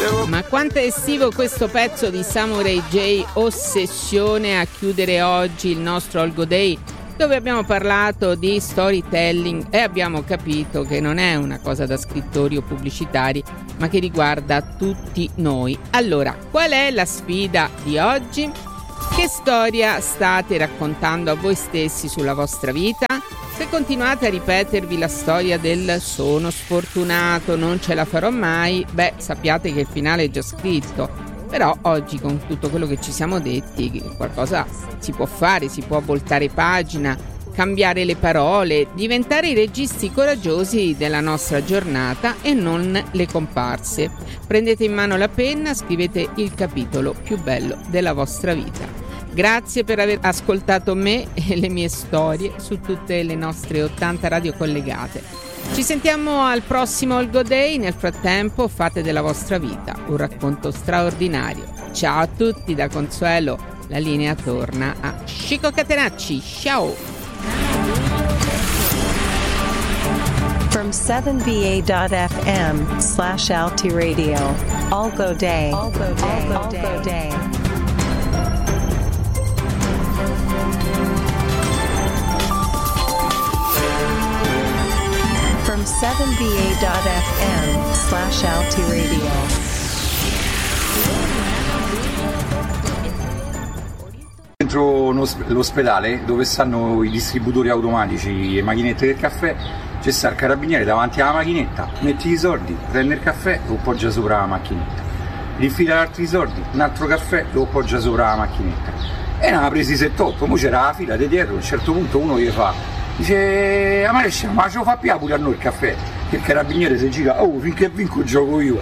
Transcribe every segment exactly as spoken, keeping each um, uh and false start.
Ma quanto è estivo questo pezzo di Samurai J, Ossessione, a chiudere oggi il nostro Olgo Day, dove abbiamo parlato di storytelling e abbiamo capito che non è una cosa da scrittori o pubblicitari, ma che riguarda tutti noi. Allora, qual è la sfida di oggi? Che storia state raccontando a voi stessi sulla vostra vita? Se continuate a ripetervi la storia del sono sfortunato, non ce la farò mai, beh, sappiate che il finale è già scritto. Però oggi, con tutto quello che ci siamo detti, qualcosa si può fare, si può voltare pagina, cambiare le parole, diventare i registi coraggiosi della nostra giornata e non le comparse. Prendete in mano la penna, scrivete il capitolo più bello della vostra vita. Grazie per aver ascoltato me e le mie storie su tutte le nostre ottanta radio collegate. Ci sentiamo al prossimo Olgo Day. Nel frattempo fate della vostra vita un racconto straordinario. Ciao a tutti da Consuelo. La linea torna a Chico Catenacci. Ciao! From seven V A dot F M slash Alti Radio. Olgo Day. Olgo Day. Olgo Day. From seven V A dot F M slash Alti Radio. Dentro l'ospedale, dove stanno i distributori automatici e macchinette del caffè, c'è sta il carabiniere davanti alla macchinetta, metti i soldi, prende il caffè, lo poggia sopra la macchinetta, rifila altri soldi, un altro caffè, lo poggia sopra la macchinetta. E ne ha presi sette otto, mo c'era la fila di dietro, a un certo punto uno gli fa, dice, a marescia, ma ce lo fa più pure a noi il caffè? Che il carabiniere si gira, oh, finché vinco gioco io.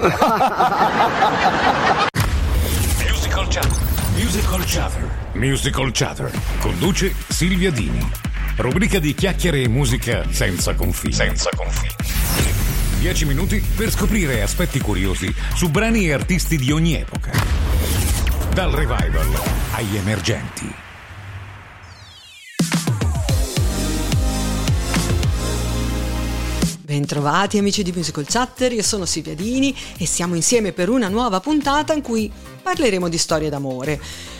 Musical Chatter. Musical Chatter. Musical Chatter. Conduce Silvia Dini. Rubrica di chiacchiere e musica senza confini. Senza confini. Dieci minuti per scoprire aspetti curiosi su brani e artisti di ogni epoca. Dal revival agli emergenti. Bentrovati amici di Musical Chatter, io sono Silvia Dini e siamo insieme per una nuova puntata in cui parleremo di storie d'amore.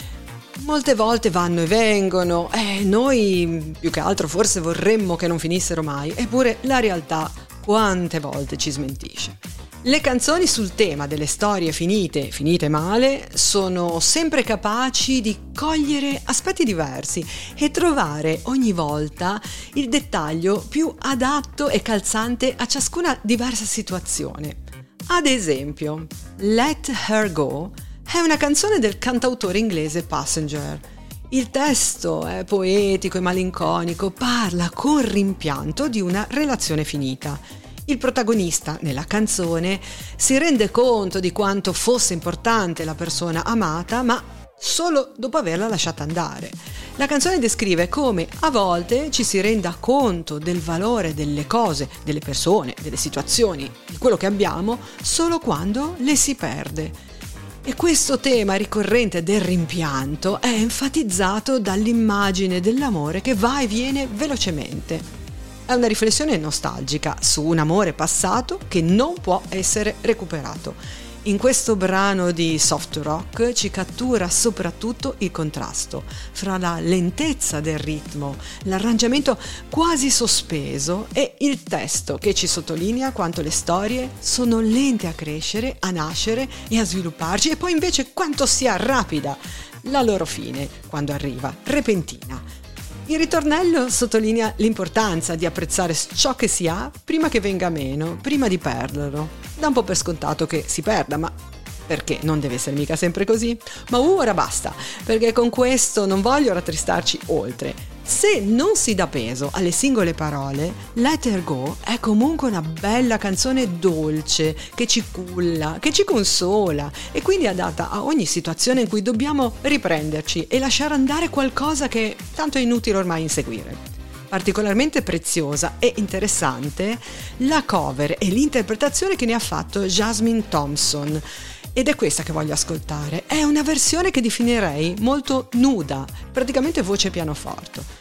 Molte volte vanno e vengono e noi più che altro forse vorremmo che non finissero mai, eppure la realtà quante volte ci smentisce. Le canzoni sul tema delle storie finite, finite male, sono sempre capaci di cogliere aspetti diversi e trovare ogni volta il dettaglio più adatto e calzante a ciascuna diversa situazione. Ad esempio, Let Her Go è una canzone del cantautore inglese Passenger. Il testo è poetico e malinconico, parla con rimpianto di una relazione finita. Il protagonista nella canzone si rende conto di quanto fosse importante la persona amata, ma solo dopo averla lasciata andare. La canzone descrive come a volte ci si renda conto del valore delle cose, delle persone, delle situazioni, di quello che abbiamo, solo quando le si perde. E questo tema ricorrente del rimpianto è enfatizzato dall'immagine dell'amore che va e viene velocemente. È una riflessione nostalgica su un amore passato che non può essere recuperato. In questo brano di soft rock ci cattura soprattutto il contrasto fra la lentezza del ritmo, l'arrangiamento quasi sospeso e il testo che ci sottolinea quanto le storie sono lente a crescere, a nascere e a svilupparci e poi invece quanto sia rapida la loro fine quando arriva, repentina. Il ritornello sottolinea l'importanza di apprezzare ciò che si ha prima che venga meno, prima di perderlo. Dà un po' per scontato che si perda, ma perché non deve essere mica sempre così? Ma ora basta, perché con questo non voglio rattristarci oltre. Se non si dà peso alle singole parole, Let Her Go è comunque una bella canzone dolce, che ci culla, che ci consola e quindi adatta a ogni situazione in cui dobbiamo riprenderci e lasciare andare qualcosa che tanto è inutile ormai inseguire. Particolarmente preziosa e interessante la cover e l'interpretazione che ne ha fatto Jasmine Thompson. Ed è questa che voglio ascoltare. È una versione che definirei molto nuda, praticamente voce pianoforte.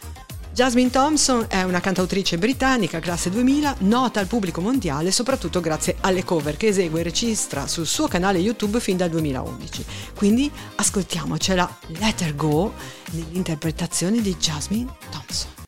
Jasmine Thompson è una cantautrice britannica, classe duemila, nota al pubblico mondiale soprattutto grazie alle cover che esegue e registra sul suo canale YouTube fin dal duemilaundici. Quindi ascoltiamocela Let Her Go nell'interpretazione di Jasmine Thompson.